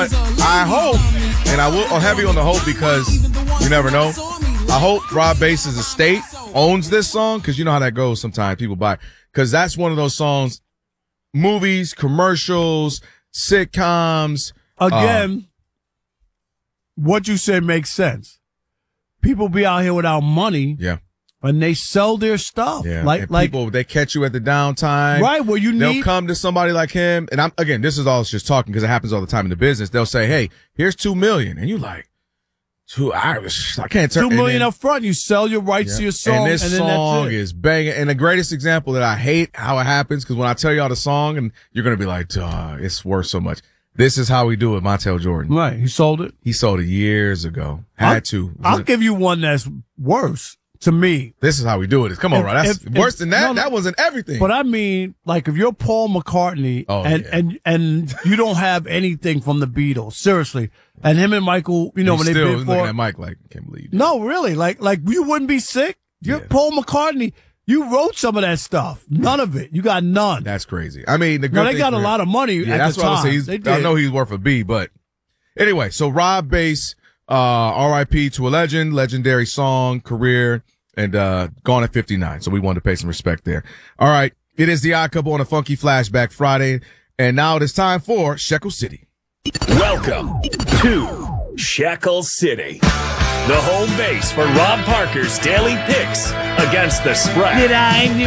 But I hope, and I'm heavy on the hope because you never know. I hope Rob Bass's estate owns this song because you know how that goes sometimes. People buy because that's one of those songs, movies, commercials, sitcoms. Again, what you say makes sense. People be out here without money. Yeah. And they sell their stuff. Yeah. Like people, they catch you at the downtime. Right. Well, they'll come to somebody like him. And this is all just talking because it happens all the time in the business. They'll say, hey, here's $2 million. And you're like, I can't turn $2 million up front. You sell your rights to your song. And this song is banging. And the greatest example that I hate how it happens, because when I tell y'all the song and you're going to be like, duh, it's worth so much. This is how we do it, Montel Jordan. Right. He sold it. He sold it years ago. I'll give you one that's worse. To me, this is how we do it. Come on, right? That's worse than that. No, that wasn't everything. But I mean, like if you're Paul McCartney and you don't have anything from the Beatles, seriously, and him and Michael, when they been looking at Mike like, I can't believe it. No, really, like you wouldn't be sick. You're Paul McCartney. You wrote some of that stuff. None of it. You got none. That's crazy. I mean, they got a lot of money. Yeah, at that's the what time. I was saying. I know he's worth a B, but anyway. So Rob Bass, R.I.P. to a legend, legendary song, career. And gone at 59, so we wanted to pay some respect there. All right, it is the Odd Couple on a Funky Flashback Friday, and now it is time for Shekel City. Welcome to Shekel City, the home base for Rob Parker's daily picks against the spread. Did I do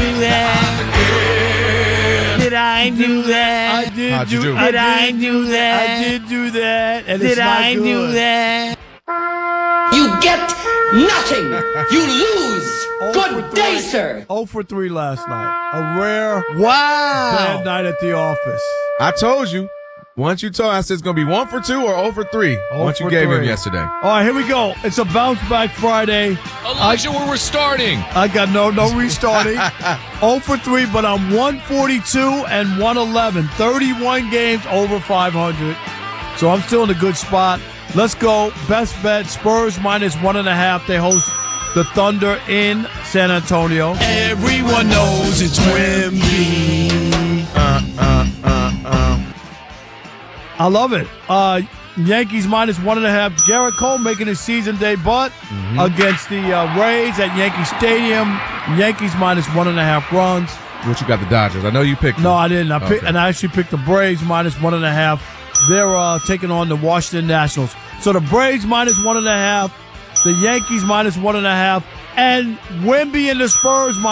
that? Did I do that? I did do that. Did I do that? I did do that. And did I do that? You get nothing. You lose. Good day, sir. 0 for 3 last night. A rare bad night at the office. I told you. Once you told, I said it's going to be 1 for 2 or 0 for 3. Once you gave him yesterday. All right, here we go. It's a bounce back Friday. Elijah, where we're starting. I got no restarting. 0 for 3, but I'm 142 and 111. 31 games over 500. So I'm still in a good spot. Let's go. Best bet, Spurs minus 1.5. They host the Thunder in San Antonio. Everyone knows it's Wemby. I love it. Yankees minus 1.5. Garrett Cole making his season debut against the Rays at Yankee Stadium. Yankees minus 1.5 runs. What you got the Dodgers? I know you picked them. No, I didn't. I actually picked the Braves minus 1.5. They're taking on the Washington Nationals. So the Braves minus 1.5, the Yankees minus 1.5, and Wemby and the Spurs minus